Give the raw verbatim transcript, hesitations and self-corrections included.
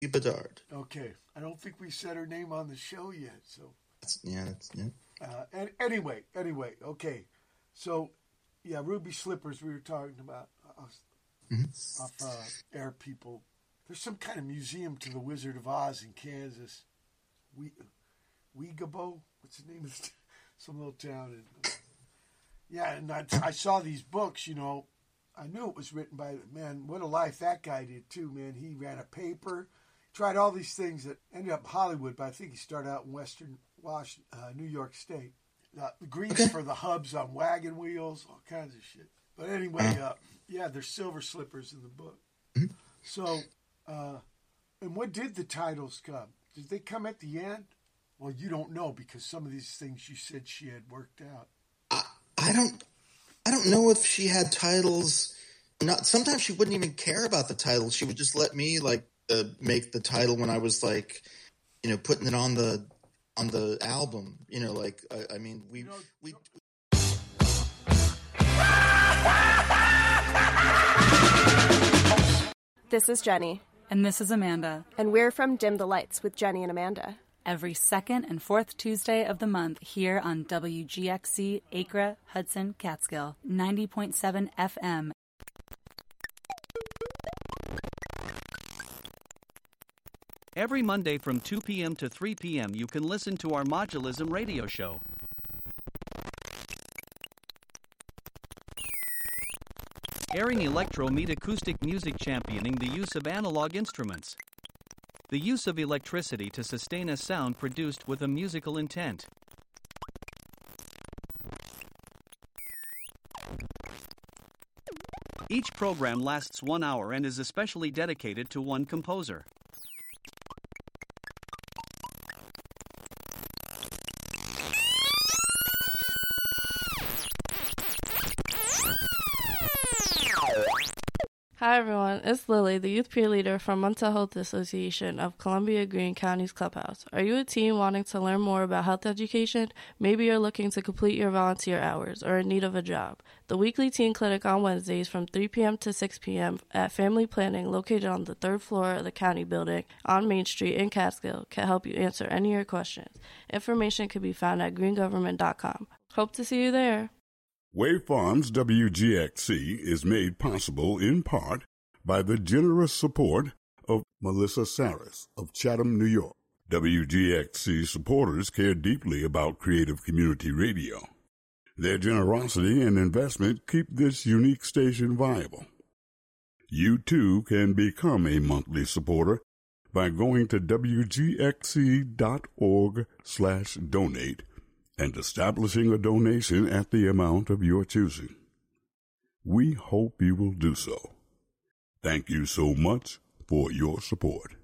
Bedard. Okay. I don't think we said her name on the show yet, so. That's, yeah, that's, yeah. Uh, and anyway, anyway, okay. So, yeah, Ruby Slippers we were talking about uh, Mm-hmm. off uh, Air People. There's some kind of museum to the Wizard of Oz in Kansas. We, Weegabo? What's the name of the, some little town? In, uh, yeah, and I, I saw these books, you know. I knew it was written by, man, what a life that guy did, too, man. He ran a paper, tried all these things that ended up in Hollywood, but I think he started out in Western Washington, uh, New York State. Uh, the grease Okay. for the hubs on wagon wheels, all kinds of shit. But anyway, uh, yeah, there's silver slippers in the book. Mm-hmm. So, uh, and when did the titles come? Did they come at the end? Well, you don't know because some of these things you said she had worked out. I, I don't, I don't know if she had titles. Not sometimes she wouldn't even care about the titles. She would just let me like uh, make the title when I was like, you know, putting it on the on the album. You know, like I, I mean, we You know, we. This is Jenny. And this is Amanda. And we're from Dim the Lights with Jenny and Amanda. Every second and fourth Tuesday of the month here on W G X C, Acre, Hudson, Catskill, ninety point seven F M. Every Monday from two p.m. to three p.m. you can listen to our Modulism radio show. Airing electro-meet acoustic music championing the use of analog instruments. The use of electricity to sustain a sound produced with a musical intent. Each program lasts one hour and is especially dedicated to one composer. Hi everyone, it's Lily, the youth peer leader from Mental Health Association of Columbia Green County's Clubhouse. Are you a teen wanting to learn more about health education? Maybe you're looking to complete your volunteer hours or in need of a job. The weekly teen clinic on Wednesdays from three p.m. to six p.m. at Family Planning, located on the third floor of the county building on Main Street in Catskill, can help you answer any of your questions. Information can be found at green government dot com. Hope to see you there. Wave Farms W G X C is made possible in part by the generous support of Melissa Saris of Chatham, New York. W G X C supporters care deeply about creative community radio. Their generosity and investment keep this unique station viable. You too can become a monthly supporter by going to W G X C dot org slash donate and establishing a donation at the amount of your choosing. We hope you will do so. Thank you so much for your support.